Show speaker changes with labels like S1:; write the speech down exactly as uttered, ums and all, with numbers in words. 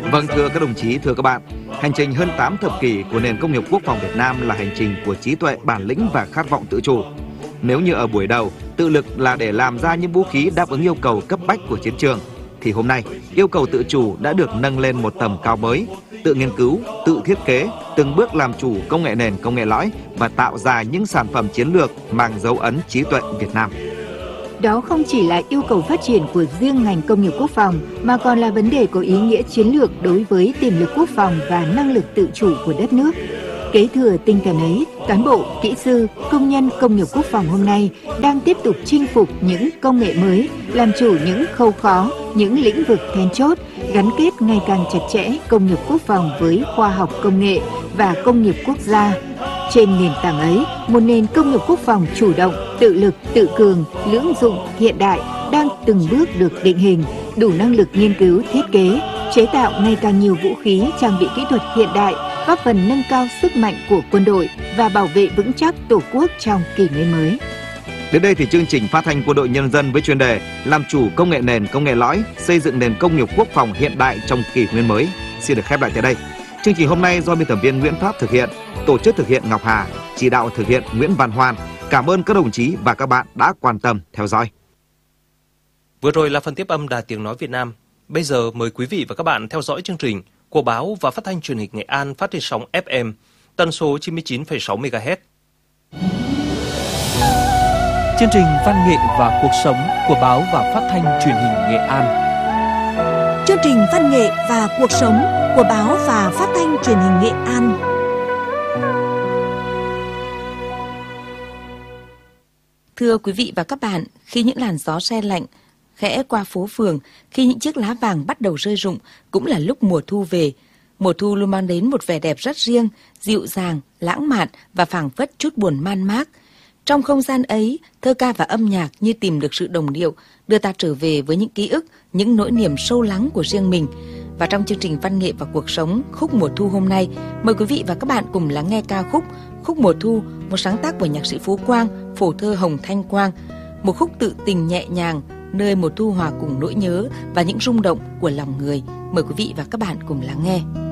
S1: Vâng, thưa các đồng chí, thưa các bạn, hành trình hơn tám thập kỷ của nền công nghiệp quốc phòng Việt Nam là hành trình của trí tuệ, bản lĩnh và khát vọng tự chủ. Nếu như ở buổi đầu, tự lực là để làm ra những vũ khí đáp ứng yêu cầu cấp bách của chiến trường, thì hôm nay, yêu cầu tự chủ đã được nâng lên một tầm cao mới, tự nghiên cứu, tự thiết kế, từng bước làm chủ công nghệ nền, công nghệ lõi và tạo ra những sản phẩm chiến lược mang dấu ấn trí tuệ Việt Nam.
S2: Đó không chỉ là yêu cầu phát triển của riêng ngành công nghiệp quốc phòng, mà còn là vấn đề có ý nghĩa chiến lược đối với tiềm lực quốc phòng và năng lực tự chủ của đất nước. Kế thừa tinh thần ấy, cán bộ, kỹ sư, công nhân công nghiệp quốc phòng hôm nay đang tiếp tục chinh phục những công nghệ mới, làm chủ những khâu khó, những lĩnh vực then chốt, gắn kết ngày càng chặt chẽ công nghiệp quốc phòng với khoa học công nghệ và công nghiệp quốc gia. Trên nền tảng ấy, một nền công nghiệp quốc phòng chủ động, tự lực, tự cường, lưỡng dụng, hiện đại đang từng bước được định hình, đủ năng lực nghiên cứu, thiết kế, chế tạo ngày càng nhiều vũ khí, trang bị kỹ thuật hiện đại, góp phần nâng cao sức mạnh của quân đội và bảo vệ vững chắc Tổ quốc trong kỷ nguyên mới.
S1: Đến đây thì chương trình phát thanh Quân đội Nhân dân với chuyên đề làm chủ công nghệ nền, công nghệ lõi, xây dựng nền công nghiệp quốc phòng hiện đại trong kỷ nguyên mới xin được khép lại tại đây. Chương trình hôm nay do biên tập viên Nguyễn Pháp thực hiện, tổ chức thực hiện Ngọc Hà, chỉ đạo thực hiện Nguyễn Văn Hoan. Cảm ơn các đồng chí và các bạn đã quan tâm theo dõi.
S3: Vừa rồi là phần tiếp âm Đài Tiếng nói Việt Nam. Bây giờ mời quý vị và các bạn theo dõi chương trình của Báo và Phát thanh Truyền hình Nghệ An phát trên sóng ép em tần số chín mươi chín phẩy sáu mê ga héc.
S4: Chương trình Văn nghệ và cuộc sống của Báo và Phát thanh Truyền hình Nghệ An.
S5: Chương trình Văn nghệ và cuộc sống của Báo và Phát thanh Truyền hình Nghệ An.
S6: Thưa quý vị và các bạn, khi những làn gió se lạnh khẽ qua phố phường, khi những chiếc lá vàng bắt đầu rơi rụng, cũng là lúc mùa thu về. Mùa thu luôn mang đến một vẻ đẹp rất riêng, dịu dàng, lãng mạn và phảng phất chút buồn man mác. Trong không gian ấy, thơ ca và âm nhạc như tìm được sự đồng điệu, đưa ta trở về với những ký ức, những nỗi niềm sâu lắng của riêng mình. Và trong chương trình Văn nghệ và cuộc sống khúc mùa thu hôm nay, mời quý vị và các bạn cùng lắng nghe ca khúc Khúc mùa thu, một sáng tác của nhạc sĩ Phú Quang, phổ thơ Hồng Thanh Quang, một khúc tự tình nhẹ nhàng, nơi mùa thu hòa cùng nỗi nhớ và những rung động của lòng người. Mời quý vị và các bạn cùng lắng nghe.